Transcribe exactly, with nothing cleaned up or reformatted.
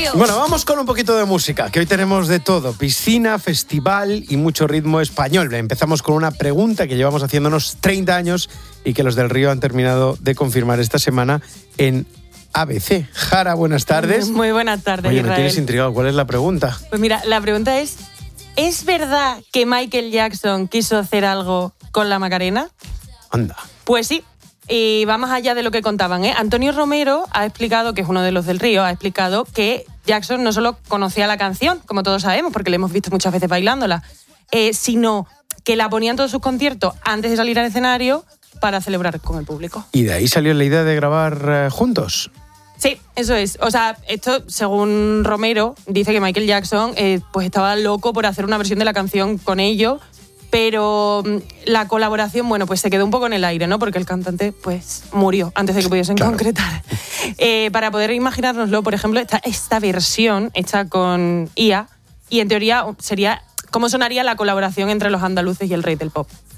Radio. Bueno, vamos con un poquito de música, que hoy tenemos de todo. Piscina, festival y mucho ritmo español. Empezamos con una pregunta que llevamos haciéndonos treinta años y que los del Río han terminado de confirmar esta semana en A B C. Jara, buenas tardes. Muy buenas tardes, Oye, Israel. me tienes intrigado. ¿Cuál es la pregunta? Pues mira, la pregunta es, ¿es verdad que Michael Jackson quiso hacer algo con la Macarena? Anda. Pues sí. Y va más allá de lo que contaban, ¿eh? Antonio Romero ha explicado, que es uno de los del Río, ha explicado que Jackson no solo conocía la canción, como todos sabemos, porque le hemos visto muchas veces bailándola, eh, sino que la ponía en todos sus conciertos antes de salir al escenario para celebrar con el público. ¿Y de ahí salió la idea de grabar eh, juntos? Sí, eso es. O sea, esto, según Romero, dice que Michael Jackson eh, pues estaba loco por hacer una versión de la canción con ellos, pero la colaboración, bueno, pues se quedó un poco en el aire, ¿no? Porque el cantante, pues, murió antes de que pudiesen claro. concretar. Eh, para poder imaginárnoslo, por ejemplo, esta, esta versión hecha con I A, y en teoría sería cómo sonaría la colaboración entre los andaluces y el rey del pop.